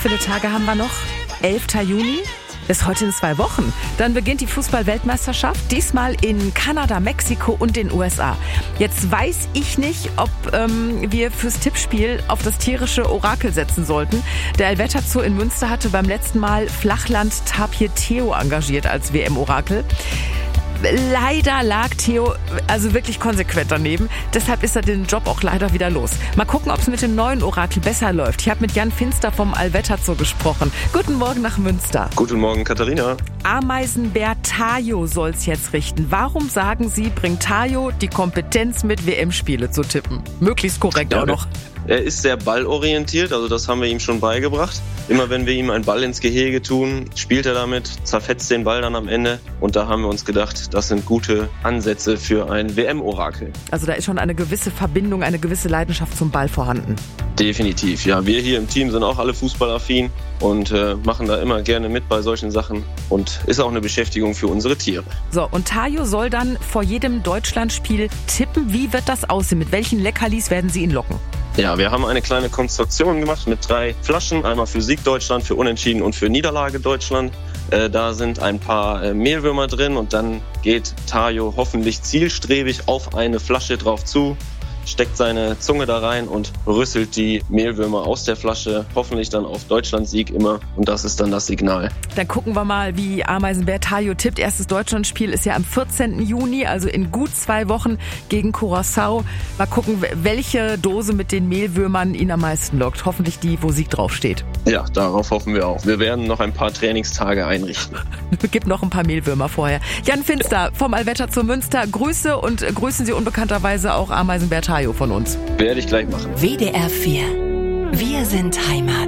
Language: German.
viele Tage haben wir noch? 11. Juni? Ist heute in 2 Wochen. Dann beginnt die Fußball-Weltmeisterschaft, diesmal in Kanada, Mexiko und den USA. Jetzt weiß ich nicht, ob wir fürs Tippspiel auf das tierische Orakel setzen sollten. Der Helvetia Zoo in Münster hatte beim letzten Mal Flachland-Tapir Theo engagiert als WM-Orakel. Leider lag Theo also wirklich konsequent daneben. Deshalb ist er den Job auch leider wieder los. Mal gucken, ob es mit dem neuen Orakel besser läuft. Ich habe mit Jan Finster vom Helvetia Zoo gesprochen. Guten Morgen nach Münster. Guten Morgen, Katharina. Ameisenbär Tayo soll's jetzt richten. Warum sagen Sie, bringt Tayo die Kompetenz mit, WM-Spiele zu tippen? Möglichst korrekt auch noch. Er ist sehr ballorientiert, also das haben wir ihm schon beigebracht. Immer wenn wir ihm einen Ball ins Gehege tun, spielt er damit, zerfetzt den Ball dann am Ende. Und da haben wir uns gedacht, das sind gute Ansätze für ein WM-Orakel. Also da ist schon eine gewisse Verbindung, eine gewisse Leidenschaft zum Ball vorhanden. Definitiv, ja. Wir hier im Team sind auch alle fußballaffin und machen da immer gerne mit bei solchen Sachen. Und ist auch eine Beschäftigung für unsere Tiere. So, und Tayo soll dann vor jedem Deutschlandspiel tippen. Wie wird das aussehen? Mit welchen Leckerlis werden Sie ihn locken? Ja, wir haben eine kleine Konstruktion gemacht mit 3 Flaschen. Einmal für Sieg Deutschland, für Unentschieden und für Niederlage Deutschland. Da sind ein paar Mehlwürmer drin und dann geht Tayo hoffentlich zielstrebig auf eine Flasche drauf zu, steckt seine Zunge da rein und rüsselt die Mehlwürmer aus der Flasche, hoffentlich dann auf Deutschlandsieg immer. Und das ist dann das Signal. Dann gucken wir mal, wie Ameisenbär Tayo tippt. Erstes Deutschlandspiel ist ja am 14. Juni, also in gut 2 Wochen gegen Curaçao. Mal gucken, welche Dose mit den Mehlwürmern ihn am meisten lockt. Hoffentlich die, wo Sieg draufsteht. Ja, darauf hoffen wir auch. Wir werden noch ein paar Trainingstage einrichten. Gibt noch ein paar Mehlwürmer vorher. Jan Finster vom Helvetia Zoo Münster. Grüße und grüßen Sie unbekannterweise auch Ameisenbär Tayo von uns. Werde ich gleich machen. WDR 4. Wir sind Heimat.